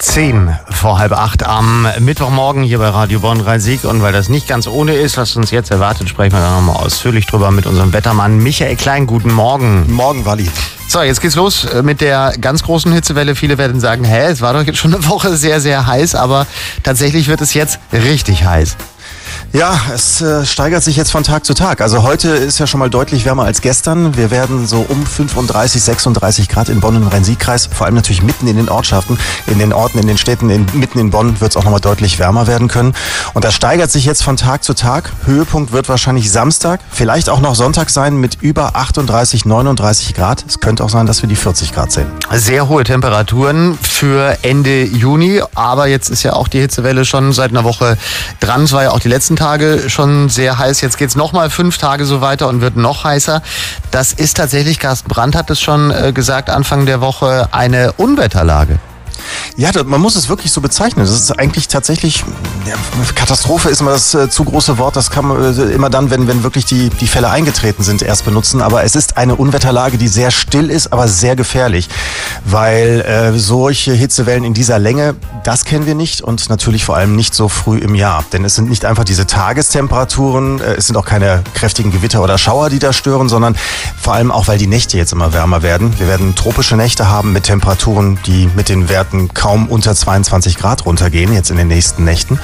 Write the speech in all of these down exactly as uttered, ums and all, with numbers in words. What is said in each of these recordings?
Zehn vor halb acht am Mittwochmorgen hier bei Radio Bonn Rhein-Sieg. Und weil das nicht ganz ohne ist, was uns jetzt erwartet, sprechen wir da nochmal ausführlich drüber mit unserem Wettermann Michael Klein. Guten Morgen. Morgen, Walli. So, jetzt geht's los mit der ganz großen Hitzewelle. Viele werden sagen, hä, es war doch jetzt schon eine Woche sehr, sehr heiß, aber tatsächlich wird es jetzt richtig heiß. Ja, es äh, steigert sich jetzt von Tag zu Tag. Also heute ist ja schon mal deutlich wärmer als gestern. Wir werden so um fünfunddreißig, sechsunddreißig Grad in Bonn und im Rhein-Sieg-Kreis, vor allem natürlich mitten in den Ortschaften, in den Orten, in den Städten, in, mitten in Bonn wird es auch nochmal deutlich wärmer werden können. Und das steigert sich jetzt von Tag zu Tag. Höhepunkt wird wahrscheinlich Samstag, vielleicht auch noch Sonntag sein mit über achtunddreißig, neununddreißig Grad. Es könnte auch sein, dass wir die vierzig Grad sehen. Sehr hohe Temperaturen für Ende Juni, aber jetzt ist ja auch die Hitzewelle schon seit einer Woche dran. Es war ja auch die letzten Tage schon sehr heiß. Jetzt geht es nochmal fünf Tage so weiter und wird noch heißer. Das ist tatsächlich, Carsten Brandt hat es schon äh, gesagt, Anfang der Woche, eine Unwetterlage. Ja, man muss es wirklich so bezeichnen. Das ist eigentlich tatsächlich, ja, Katastrophe ist immer das äh, zu große Wort. Das kann man äh, immer dann, wenn, wenn wirklich die, die Fälle eingetreten sind, erst benutzen. Aber es ist eine Unwetterlage, die sehr still ist, aber sehr gefährlich. Weil äh, solche Hitzewellen in dieser Länge, das kennen wir nicht und natürlich vor allem nicht so früh im Jahr. Denn es sind nicht einfach diese Tagestemperaturen, äh, es sind auch keine kräftigen Gewitter oder Schauer, die da stören, sondern vor allem auch, weil die Nächte jetzt immer wärmer werden. Wir werden tropische Nächte haben mit Temperaturen, die mit den Werten kaum unter zweiundzwanzig Grad runtergehen, jetzt in den nächsten Nächten.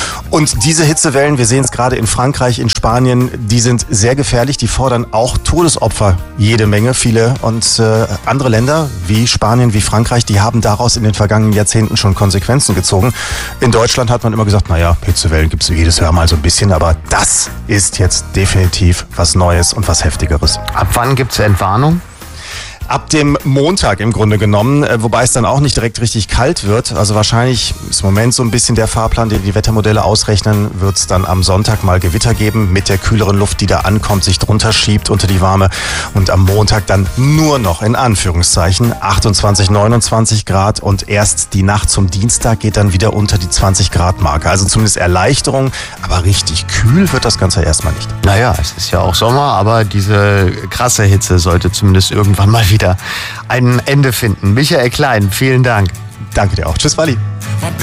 Und diese Hitzewellen, wir sehen es gerade in Frankreich, in Spanien, die sind sehr gefährlich, die fordern auch Todesopfer jede Menge, viele. Und äh, andere Länder wie Spanien, wie Frankreich, die haben daraus in den vergangenen Jahrzehnten schon Konsequenzen gezogen. In Deutschland hat man immer gesagt, naja, Hitzewellen gibt es jedes Jahr mal so ein bisschen, aber das ist jetzt definitiv was Neues und was Heftigeres. Ab wann gibt es Entwarnung? Ab dem Montag im Grunde genommen, wobei es dann auch nicht direkt richtig kalt wird. Also wahrscheinlich ist im Moment so ein bisschen der Fahrplan, den die Wettermodelle ausrechnen, wird es dann am Sonntag mal Gewitter geben mit der kühleren Luft, die da ankommt, sich drunter schiebt unter die warme. Und am Montag dann nur noch in Anführungszeichen achtundzwanzig, neunundzwanzig Grad und erst die Nacht zum Dienstag geht dann wieder unter die zwanzig Grad Marke. Also zumindest Erleichterung, aber richtig kühl wird das Ganze erstmal nicht. Naja, es ist ja auch Sommer, aber diese krasse Hitze sollte zumindest irgendwann mal wieder wieder ein Ende finden. Michael Klein, vielen Dank. Danke dir auch. Tschüss, Walli.